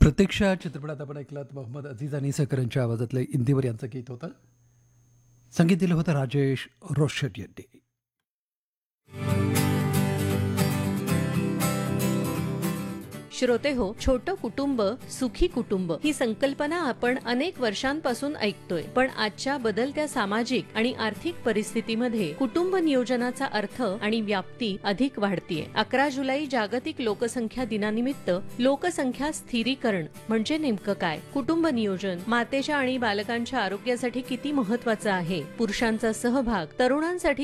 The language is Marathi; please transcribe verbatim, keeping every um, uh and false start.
प्रतीक्षा चित्रपटात आपण ऐकलात मोहम्मद अजीज आणि सहकरांच्या आवाजातलं इंदिवर यांचं गीत होतं. संगीत दिलं होतं राजेश रोशन यांनी. श्रोते हो, छोटं कुटुंब सुखी कुटुंब ही संकल्पना आपण अनेक वर्षांपासून ऐकतोय. पण आजच्या बदलत्या सामाजिक आणि आर्थिक परिस्थितीमध्ये कुटुंब नियोजनाचा अर्थ आणि व्याप्ती अधिक वाढतीये. अकरा जुलै जागतिक लोकसंख्या दिनानिमित्त लोकसंख्या स्थिरीकरण म्हणजे नेमकं काय? कुटुंब नियोजन मातेच्या आणि बालकांच्या आरोग्यासाठी किती महत्वाचं आहे? पुरुषांचा सहभाग, तरुणांसाठी